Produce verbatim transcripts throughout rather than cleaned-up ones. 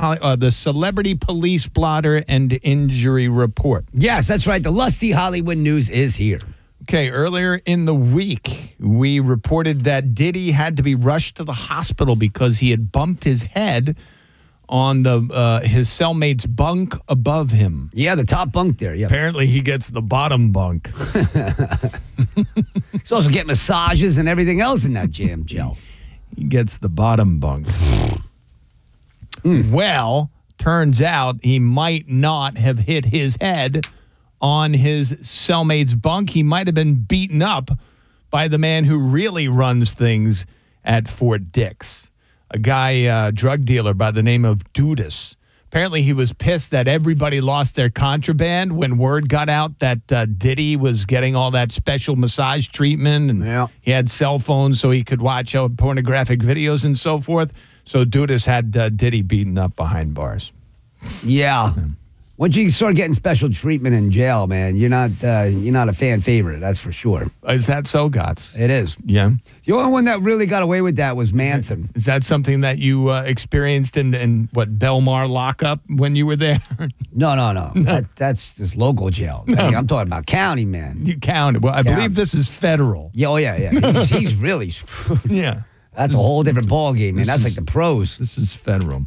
Holly, uh, the Celebrity Police Blotter and Injury Report. Yes, that's right. The Lusty Hollywood News is here. Okay, earlier in the week, we reported that Diddy had to be rushed to the hospital because he had bumped his head on the uh, his cellmate's bunk above him. Yeah, the top bunk there. Yeah. Apparently, he gets the bottom bunk. He's also getting massages and everything else in that jam gel. He gets the bottom bunk. Mm. Well, turns out he might not have hit his head on his cellmate's bunk. He might have been beaten up by the man who really runs things at Fort Dix, a guy, uh, drug dealer by the name of Dudas. Apparently, he was pissed that everybody lost their contraband when word got out that uh, Diddy was getting all that special massage treatment, and yeah. he had cell phones so he could watch uh, pornographic videos and so forth. So Dudas had uh, Diddy beaten up behind bars. Yeah. yeah. Once you start getting special treatment in jail, man, you're not uh, you're not a fan favorite, that's for sure. Is that so, Gotts? It is. Yeah. The only one that really got away with that was Manson. Is that, is that something that you uh, experienced in, in, what, Belmar lockup when you were there? No, no, no. no. That, that's just local jail. No. I mean, I'm talking about county, man. You counted. Well, I county. believe this is federal. Yeah, oh, yeah, yeah. He's, he's really screwed. Yeah. That's a whole different ballgame, man. That's is, like the pros. This is federal.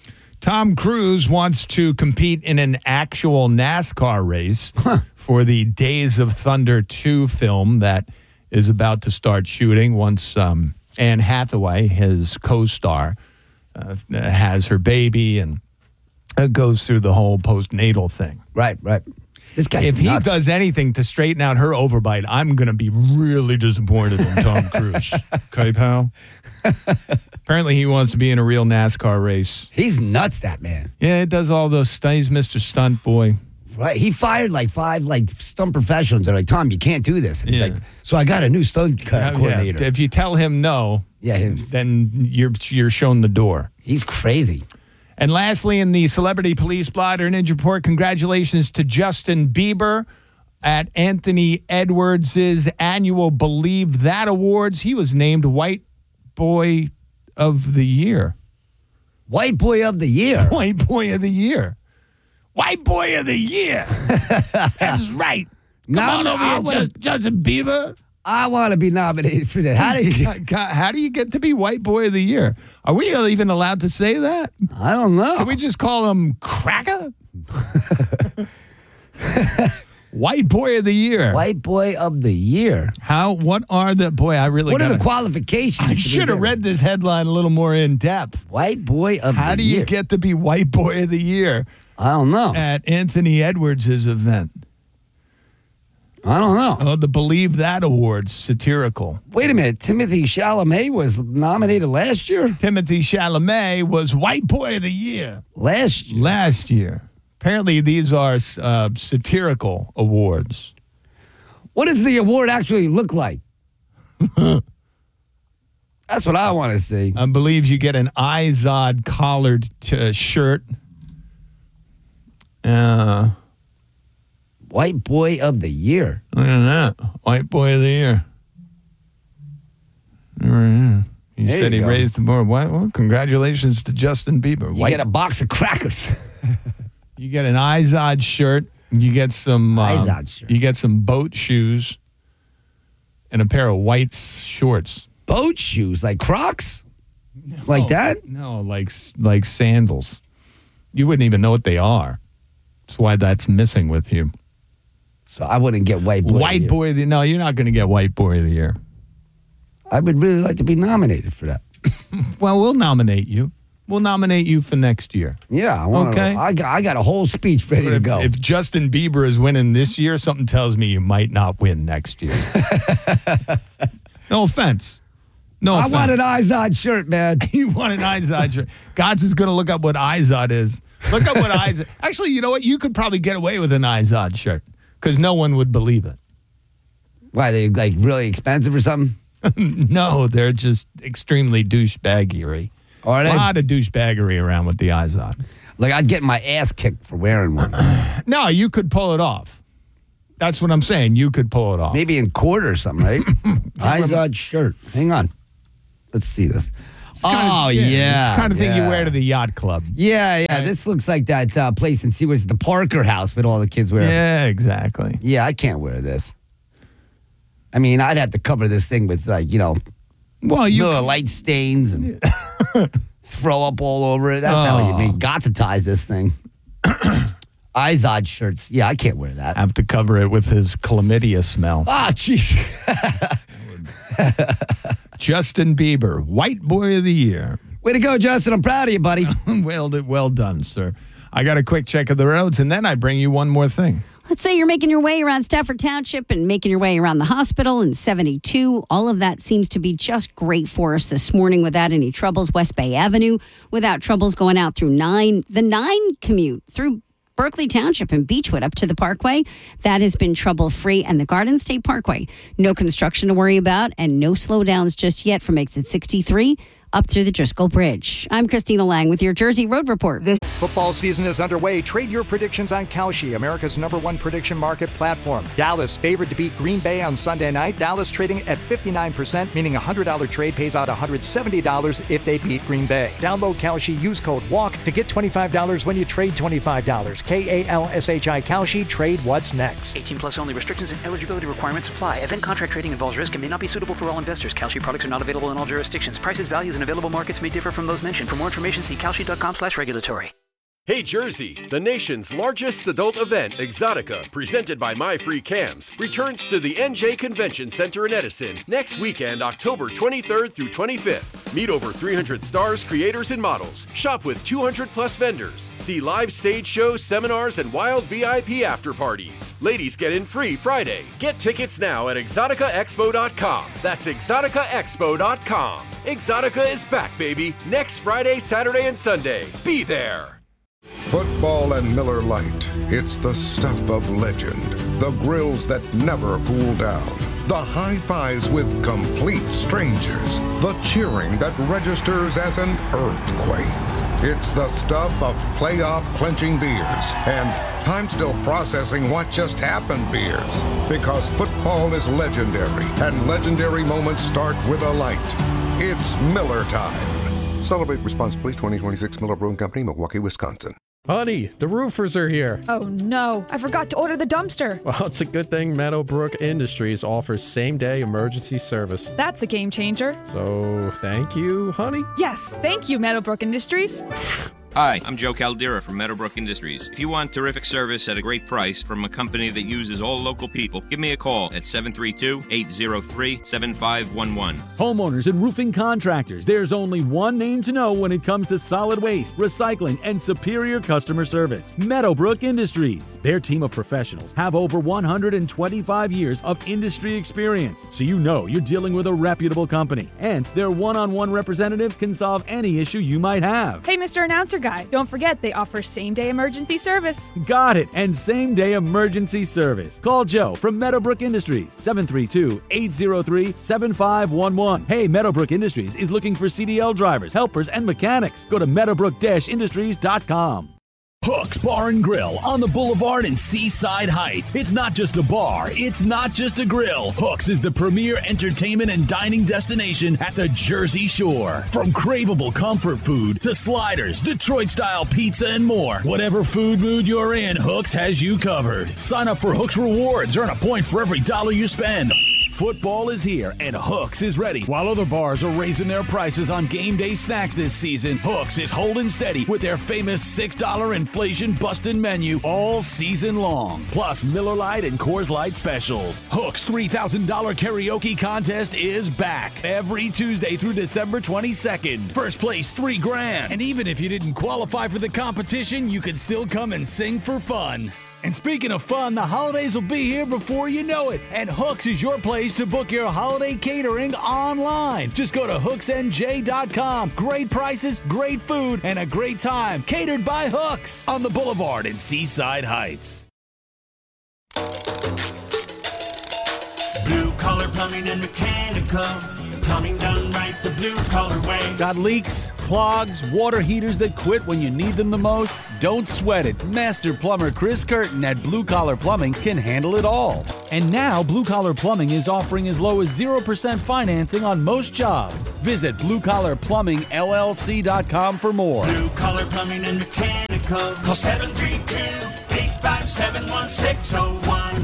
Tom Cruise wants to compete in an actual NASCAR race huh. for the Days of Thunder two film that is about to start shooting once um, Anne Hathaway, his co-star, uh, has her baby and uh, goes through the whole postnatal thing. Right, right. This guy's If nuts. he does anything to straighten out her overbite, I'm going to be really disappointed in Tom Cruise. Okay, pal? Apparently, he wants to be in a real NASCAR race. He's nuts, that man. Yeah, it does all those stunts. He's Mister Stunt Boy. Right. He fired like five like stunt professionals. They're like, Tom, you can't do this. And he's Yeah. like, so I got a new stunt co- Yeah, coordinator. if you tell him no, Yeah, him. then you're you're shown the door. He's crazy. And lastly, in the Celebrity Police Blotter and Injury Report, congratulations to Justin Bieber at Anthony Edwards' annual Believe That Awards. He was named White Boy of the Year. White Boy of the Year. White Boy of the Year. White Boy of the Year. That's right. Come Now on over I here, wanna- Ju- Justin Bieber. I want to be nominated for that. How do you? God, how do you get to be White Boy of the Year? Are we even allowed to say that? I don't know. Can we just call him Cracker? White Boy of the Year. White Boy of the Year. How? What are the boy? I really. What gotta, are the qualifications? I to be should have there? read this headline a little more in depth. White Boy of How the do Year. you get to be White Boy of the Year I don't know. at Anthony Edwards' event? I don't know. Oh, the Believe That Awards, satirical. Wait a minute. Timothy Chalamet was nominated last year. Timothy Chalamet was White Boy of the Year Last year. last year. Apparently, these are uh, satirical awards. What does the award actually look like? That's what I want to see. I believe you get an Izod collared t- shirt. Uh, White Boy of the Year. look at that. White Boy of the Year. Mm, He There said you he go. raised the bar. Well, well, congratulations to Justin Bieber. You White, get a box of crackers. you get an Izod shirt. You get some. Um, Izod shirt. You get some boat shoes, and a pair of white shorts. Boat shoes, like Crocs? Like Oh, that? No, like like sandals. You wouldn't even know what they are. That's why that's missing with you. So I wouldn't get White Boy. of the White Year. Boy of the No, you're not going to get White Boy of the Year. I would really like to be nominated for that. Well, we'll nominate you. We'll nominate you for next year. Yeah, I want Okay. I got, I got a whole speech ready But to if, go. if Justin Bieber is winning this year, something tells me you might not win next year. No offense. No I offense. want an Izod shirt, man. You want an Izod shirt. Gods is going to look up what Izod is. Look up what Izod. Actually, you know what? You could probably get away with an Izod shirt because no one would believe it. Why, they like really expensive or something? No, they're just extremely douchebaggery. Are A they? lot of douchebaggery around with the Izod. Like, I'd get my ass kicked for wearing one. No, you could pull it off. That's what I'm saying. You could pull it off. Maybe in court or something, right? Izod shirt. Hang on. Let's see this. Oh, yeah. It's the kind of thing yeah. you wear to the yacht club. Yeah, yeah. Right. This looks like that uh, place in Seaway, the Parker House with all the kids wearing. Yeah, exactly. Yeah, I can't wear this. I mean, I'd have to cover this thing with, like, you know, Well, you little light stains and throw up all over it. That's how you Oh. mean. Got to ties this thing. Izod shirts. Yeah, I can't wear that. have to cover it with his chlamydia smell. Ah, jeez. Justin Bieber, White Boy of the Year. Way to go, Justin. I'm proud of you, buddy. well, well done, sir. I got a quick check of the roads, and then I bring you one more thing. Let's say you're making your way around Stafford Township and making your way around the hospital in seventy-two. All of that seems to be just great for us this morning without any troubles. West Bay Avenue without troubles going out through nine. The nine commute through Berkeley Township and Beechwood up to the Parkway, that has been trouble-free. And the Garden State Parkway, no construction to worry about and no slowdowns just yet from exit sixty-three up through the Driscoll Bridge. I'm Christina Lang with your Jersey Road Report. This Football season is underway. Trade your predictions on Kalshi, America's number one prediction market platform. Dallas favored to beat Green Bay on Sunday night. Dallas trading at fifty-nine percent, meaning a one hundred dollars trade pays out one hundred seventy dollars if they beat Green Bay. Download Kalshi, use code WALK to get twenty-five dollars when you trade twenty-five dollars. K A L S H I Kalshi, trade what's next. eighteen plus only. Restrictions and eligibility requirements apply. Event contract trading involves risk and may not be suitable for all investors. Kalshi products are not available in all jurisdictions. Prices, values, and available markets may differ from those mentioned. For more information, see kalshi.com slash regulatory. Hey Jersey, the nation's largest adult event, Exotica, presented by My Free Cams, returns to the N J Convention Center in Edison next weekend, October twenty-third through twenty-fifth. Meet over three hundred stars, creators, and models. Shop with two hundred plus vendors. See live stage shows, seminars, and wild V I P after parties. Ladies get in free Friday. Get tickets now at exotica expo dot com. That's exotica expo dot com. Exotica is back, baby, next Friday, Saturday, and Sunday. Be there. Football and Miller Lite. It's the stuff of legend. The grills that never cool down. The high fives with complete strangers. The cheering that registers as an earthquake. It's the stuff of playoff clinching beers. And I'm still processing what just happened beers. Because football is legendary. And legendary moments start with a light. It's Miller time. Celebrate responsibly. twenty twenty-six Miller Brewing Company, Milwaukee, Wisconsin. Honey, the roofers are here. Oh no, I forgot to order the dumpster. Well, it's a good thing Meadowbrook Industries offers same-day emergency service. That's a game changer. So, thank you, honey. Yes, thank you, Meadowbrook Industries. Hi, I'm Joe Caldera from Meadowbrook Industries. If you want terrific service at a great price from a company that uses all local people, give me a call at seven three two, eight zero three, seven five one one. Homeowners and roofing contractors, there's only one name to know when it comes to solid waste, recycling, and superior customer service. Meadowbrook Industries. Their team of professionals have over one hundred twenty-five years of industry experience, so you know you're dealing with a reputable company. And their one-on-one representative can solve any issue you might have. Hey, Mister Announcer Guy, don't forget they offer same-day emergency service. Got it, and same-day emergency service. Call Joe from Meadowbrook Industries, seven three two, eight zero three, seven five one one. Hey, Meadowbrook Industries is looking for C D L drivers, helpers, and mechanics. Go to meadowbrook industries dot com. Hook's Bar and Grill on the Boulevard in Seaside Heights. It's not just a bar, it's not just a grill. Hook's is the premier entertainment and dining destination at the Jersey Shore. From craveable comfort food to sliders, Detroit-style pizza, and more. Whatever food mood you're in, Hook's has you covered. Sign up for Hook's Rewards, earn a point for every dollar you spend. Football is here, and Hook's is ready. While other bars are raising their prices on game day snacks this season, Hook's is holding steady with their famous six dollar inflation-busting menu all season long. Plus Miller Lite and Coors Light specials. Hook's three thousand dollars karaoke contest is back every Tuesday through December twenty-second. First place, three grand. And even if you didn't qualify for the competition, you can still come and sing for fun. And speaking of fun, the holidays will be here before you know it. And Hook's is your place to book your holiday catering online. Just go to hooks n j dot com. Great prices, great food, and a great time. Catered by Hook's on the Boulevard in Seaside Heights. Blue collar plumbing and mechanical. plumbing done right the blue-collar way. Got leaks, clogs, water heaters that quit when you need them the most? Don't sweat it. Master plumber Chris Curtin at Blue Collar Plumbing can handle it all. And now Blue Collar Plumbing is offering as low as zero percent financing on most jobs. Visit blue collar plumbing L L C dot com for more. Blue-collar plumbing and mechanical. Call seven three two, eight five seven, one six zero one.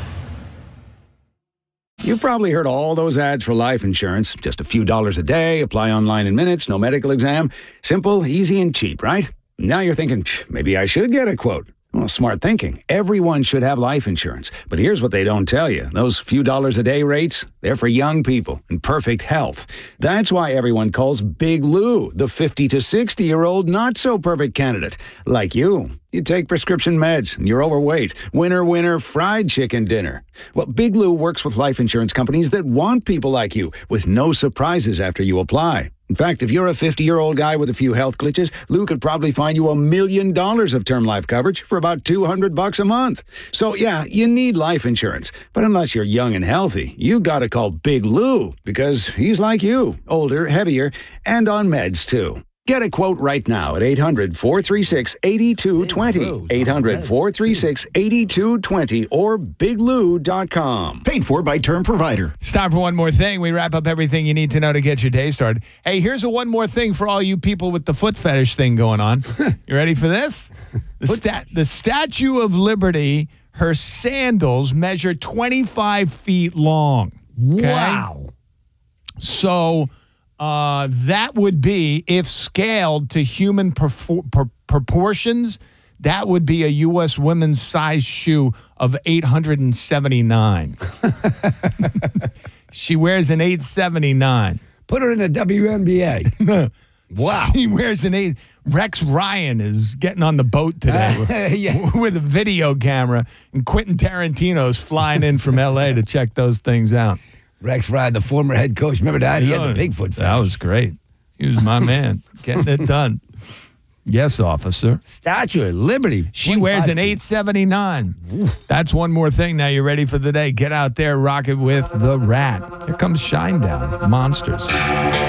You've probably heard all those ads for life insurance. Just a few dollars a day, apply online in minutes, no medical exam. Simple, easy, and cheap, right? Now you're thinking, maybe I should get a quote. Well, smart thinking. Everyone should have life insurance. But here's what they don't tell you. Those few dollars a day rates, they're for young people in perfect health. That's why everyone calls Big Lou the fifty to sixty-year-old not-so-perfect candidate. Like you. You take prescription meds, and you're overweight. Winner, winner, fried chicken dinner. Well, Big Lou works with life insurance companies that want people like you, with no surprises after you apply. In fact, if you're a fifty-year-old guy with a few health glitches, Lou could probably find you a million dollars of term life coverage for about two hundred bucks a month. So yeah, you need life insurance. But unless you're young and healthy, you gotta call Big Lou, because he's like you, older, heavier, and on meds too. Get a quote right now at eight hundred, four three six, eight two two zero, eight hundred, four three six, eight two two zero, or big lou dot com. Paid for by Term Provider. It's time for one more thing. We wrap up everything you need to know to get your day started. Hey, here's a one more thing for all you people with the foot fetish thing going on. You ready for this? The, stat, the Statue of Liberty, her sandals measure twenty-five feet long. Okay? Wow. So... Uh, that would be, if scaled to human perfor- pr- proportions, that would be a U S women's size shoe of eight hundred seventy-nine. She wears an eight seventy-nine. Put her in a W N B A. Wow. She wears an eight. Rex Ryan is getting on the boat today with, Yeah. with a video camera, and Quentin Tarantino's flying in from L A to check those things out. Rex Ryan, the former head coach. Remember that? He had the Bigfoot fetish. That was great. He was my man. Getting it done. Yes, officer. Statue of Liberty. She wears an eight seventy-nine. That's one more thing. Now you're ready for the day. Get out there, rock it with the Rat. Here comes Shinedown. Monsters.